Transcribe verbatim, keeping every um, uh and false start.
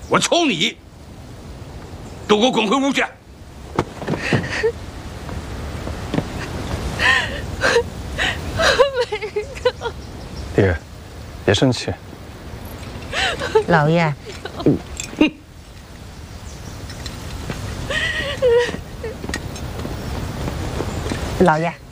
我抽你！都给我滚回屋去！ 没有。 爹，别生气。 老爷，老爷。